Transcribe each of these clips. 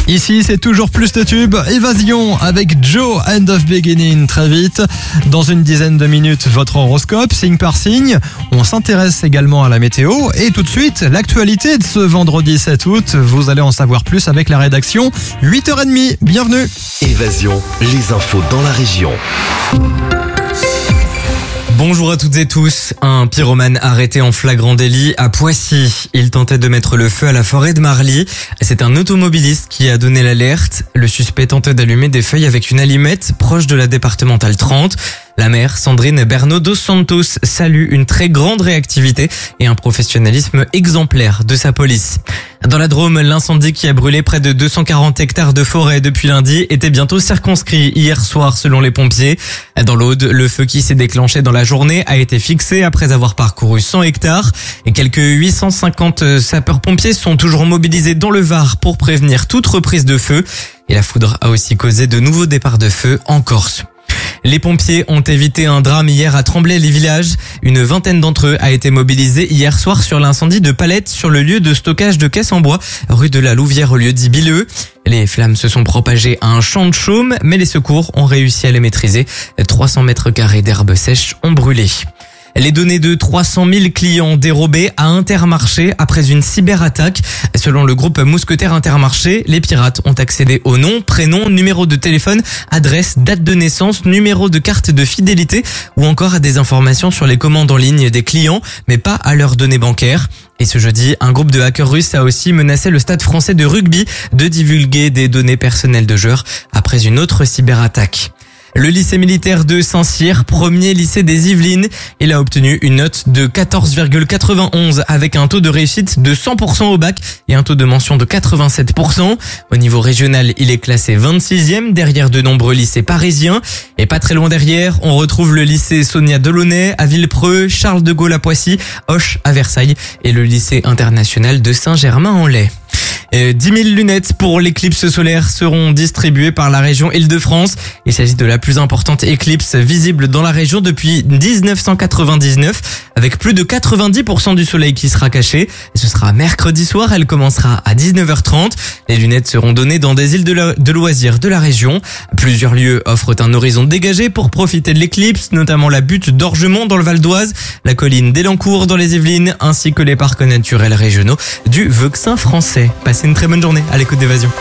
Ici, c'est toujours plus de tubes. Évasion avec Joe, End of Beginning, très vite. Dans une dizaine de minutes, votre horoscope, signe par signe. On s'intéresse également à la météo. Et tout de suite, l'actualité de ce vendredi 7 août. Vous allez en savoir plus avec la rédaction. 8h30, bienvenue. Évasion, les infos dans la région. Bonjour à toutes et tous. Un pyromane arrêté en flagrant délit à Poissy. Il tentait de mettre le feu à la forêt de Marly. C'est un automobiliste qui a donné l'alerte. Le suspect tentait d'allumer des feuilles avec une allumette proche de la départementale 30. La maire, Sandrine Bernaud dos Santos, salue une très grande réactivité et un professionnalisme exemplaire de sa police. Dans la Drôme, l'incendie qui a brûlé près de 240 hectares de forêt depuis lundi était bientôt circonscrit hier soir selon les pompiers. Dans l'Aude, le feu qui s'est déclenché dans la journée a été fixé après avoir parcouru 100 hectares et quelques 850 sapeurs-pompiers sont toujours mobilisés dans le Var pour prévenir toute reprise de feu. Et la foudre a aussi causé de nouveaux départs de feu en Corse. Les pompiers ont évité un drame hier à Tremblay-les-Villages. Une vingtaine d'entre eux a été mobilisée hier soir sur l'incendie de palettes sur le lieu de stockage de caisses en bois, rue de la Louvière au lieu dit Billeux. Les flammes se sont propagées à un champ de chaume, mais les secours ont réussi à les maîtriser. 300 mètres carrés d'herbes sèches ont brûlé. Les données de 300 000 clients dérobées à Intermarché après une cyberattaque. Selon le groupe Mousquetaire Intermarché, les pirates ont accédé au nom, prénom, numéro de téléphone, adresse, date de naissance, numéro de carte de fidélité ou encore à des informations sur les commandes en ligne des clients, mais pas à leurs données bancaires. Et ce jeudi, un groupe de hackers russes a aussi menacé le Stade français de rugby de divulguer des données personnelles de joueurs après une autre cyberattaque. Le lycée militaire de Saint-Cyr, premier lycée des Yvelines, il a obtenu une note de 14,91 avec un taux de réussite de 100% au bac et un taux de mention de 87%. Au niveau régional, il est classé 26e derrière de nombreux lycées parisiens. Et pas très loin derrière, on retrouve le lycée Sonia Delaunay à Villepreux, Charles de Gaulle à Poissy, Auch à Versailles et le lycée international de Saint-Germain-en-Laye. 10 000 lunettes pour l'éclipse solaire seront distribuées par la région Île-de-France. Il s'agit de la plus importante éclipse visible dans la région depuis 1999, avec plus de 90% du soleil qui sera caché. Ce sera mercredi soir, elle commencera à 19h30. Les lunettes seront données dans des îles de loisirs de la région. Plusieurs lieux offrent un horizon dégagé pour profiter de l'éclipse, notamment la butte d'Orgemont dans le Val d'Oise, la colline d'Elancourt dans les Yvelines, ainsi que les parcs naturels régionaux du Vexin français. Passez une très bonne journée à l'écoute d'Évasion.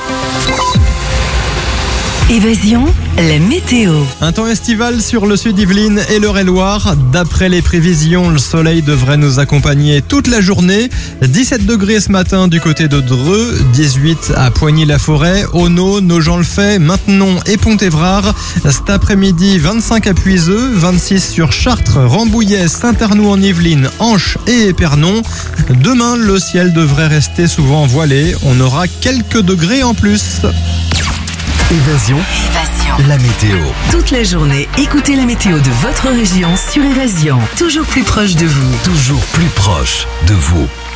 Évasion, la météo. Un temps estival sur le sud Yvelines et l'Eure-et-Loire. D'après les prévisions, le soleil devrait nous accompagner toute la journée. 17 degrés ce matin du côté de Dreux, 18 à Poigny-la-Forêt, Auneau, Nogent-le-Fait, Maintenon et Pont-Évrard. Cet après-midi, 25 à Puiseux, 26 sur Chartres, Rambouillet, Saint-Arnoux en Yvelines, Anche et Épernon. Demain, le ciel devrait rester souvent voilé. On aura quelques degrés en plus. Évasion, la météo. Toute la journée, écoutez la météo de votre région sur Évasion. Toujours plus proche de vous. Toujours plus proche de vous.